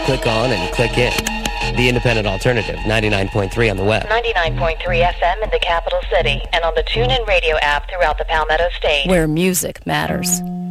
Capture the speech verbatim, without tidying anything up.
click on and click in. The Independent Alternative, ninety-nine point three on the web. ninety-nine point three F M in the capital city and on the TuneIn Radio app throughout the Palmetto State. Where music matters.